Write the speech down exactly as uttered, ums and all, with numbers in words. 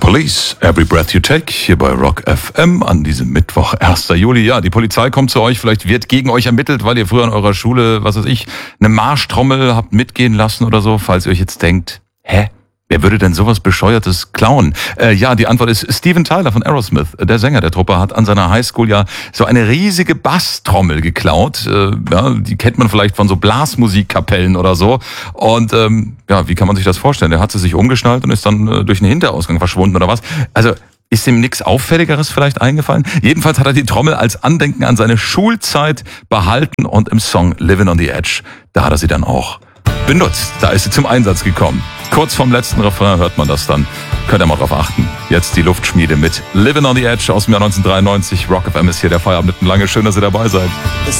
Police, Every Breath You Take, hier bei Rock F M an diesem Mittwoch, erster Juli. Ja, die Polizei kommt zu euch, vielleicht wird gegen euch ermittelt, weil ihr früher an eurer Schule, was weiß ich, eine Marschtrommel habt mitgehen lassen oder so, falls ihr euch jetzt denkt, hä? Wer würde denn sowas Bescheuertes klauen? Äh, ja, die Antwort ist Steven Tyler von Aerosmith. Der Sänger der Truppe hat an seiner Highschool ja so eine riesige Basstrommel geklaut. Äh, ja, die kennt man vielleicht von so Blasmusikkapellen oder so. Und ähm, ja, wie kann man sich das vorstellen? Der hat sie sich umgeschnallt und ist dann äh, durch den Hinterausgang verschwunden oder was? Also ist ihm nichts Auffälligeres vielleicht eingefallen? Jedenfalls hat er die Trommel als Andenken an seine Schulzeit behalten und im Song Livin' on the Edge, da hat er sie dann auch benutzt. Da ist sie zum Einsatz gekommen. Kurz vorm letzten Refrain hört man das dann. Könnt ihr mal drauf achten. Jetzt die Luftschmiede mit Livin' on the Edge aus dem Jahr neunzehnhundertdreiundneunzig. Rock F M ist hier der Feierabend mit Lange. Schön, dass ihr dabei seid.